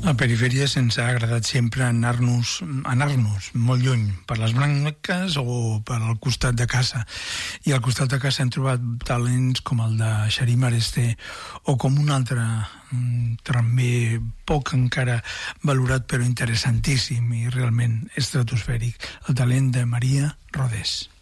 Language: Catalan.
A Perifèria ens ha agradat sempre anar-nos molt lluny, per les branques o per al costat de casa. I al costat de casa hem trobat talents com el de Xarim Aresté o com un altre també poc encara valorat però interessantíssim i realment estratosfèric, el talent de Maria Rodés.